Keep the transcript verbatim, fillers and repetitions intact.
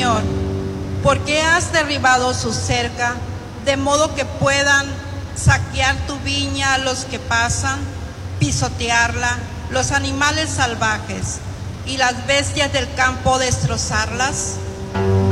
Señor, ¿por qué has derribado su cerca, de modo que puedan saquear tu viña los que pasan, pisotearla, los animales salvajes y las bestias del campo destrozarlas?